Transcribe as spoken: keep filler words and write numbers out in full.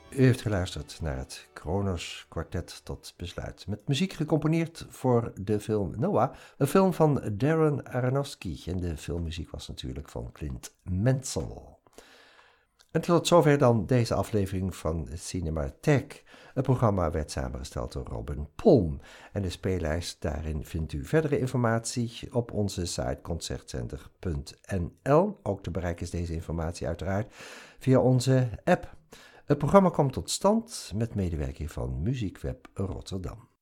U heeft geluisterd naar het Kronos Kwartet tot besluit. Met muziek gecomponeerd voor de film Noah. Een film van Darren Aronofsky. En de filmmuziek was natuurlijk van Clint Mansell. En tot zover dan deze aflevering van Cinematheek. Het programma werd samengesteld door Robin Palm. En de speellijst, daarin vindt u verdere informatie op onze site concertcenter punt n l. Ook te bereiken is deze informatie uiteraard via onze app. Het programma komt tot stand met medewerking van Muziekweb Rotterdam.